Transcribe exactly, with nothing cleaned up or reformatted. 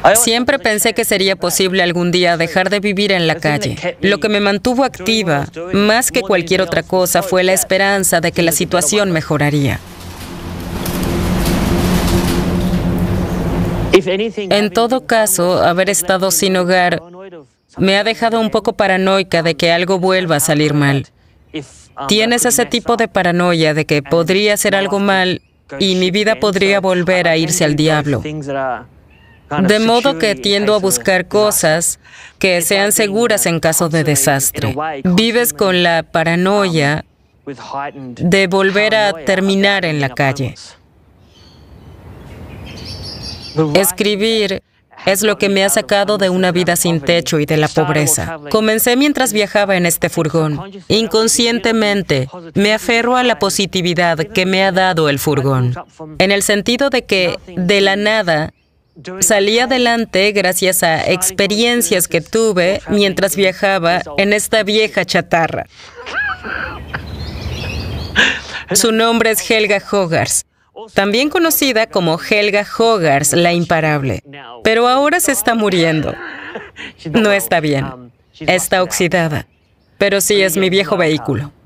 Siempre pensé que sería posible algún día dejar de vivir en la calle. Lo que me mantuvo activa, más que cualquier otra cosa, fue la esperanza de que la situación mejoraría. En todo caso, haber estado sin hogar me ha dejado un poco paranoica de que algo vuelva a salir mal. ¿Tienes ese tipo de paranoia de que podría hacer algo mal y mi vida podría volver a irse al diablo? De modo que tiendo a buscar cosas que sean seguras en caso de desastre. Vives con la paranoia de volver a terminar en la calle. Escribir es lo que me ha sacado de una vida sin techo y de la pobreza. Comencé mientras viajaba en este furgón. Inconscientemente, me aferro a la positividad que me ha dado el furgón, en el sentido de que, de la nada, salí adelante gracias a experiencias que tuve mientras viajaba en esta vieja chatarra. Su nombre es Helga Hogarth, también conocida como Helga Hogarth la Imparable. Pero ahora se está muriendo. No está bien. Está oxidada. Pero sí es mi viejo vehículo.